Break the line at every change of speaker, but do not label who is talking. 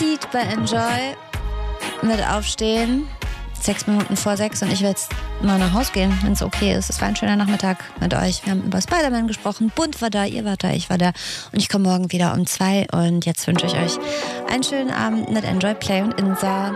zieht bei Enjoy mit Aufstehen. 6 Minuten vor 6 und ich will jetzt mal nach Hause gehen, wenn es okay ist. Es war ein schöner Nachmittag mit euch. Wir haben über Spider-Man gesprochen. Bund war da, ihr wart da, ich war da. Und ich komme morgen wieder um 2. Und jetzt wünsche ich euch einen schönen Abend mit Enjoy Play und Insa.